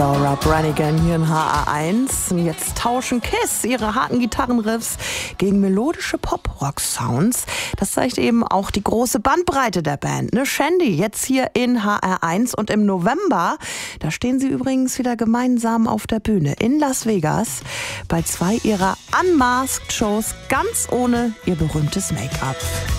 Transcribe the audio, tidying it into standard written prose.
Laura Branigan hier in HR1. Jetzt tauschen Kiss ihre harten Gitarrenriffs gegen melodische Pop-Rock-Sounds. Das zeigt eben auch die große Bandbreite der Band. Ne? Shandy jetzt hier in HR1 und im November, da stehen sie übrigens wieder gemeinsam auf der Bühne in Las Vegas bei 2 ihrer Unmasked Shows, ganz ohne ihr berühmtes Make-up.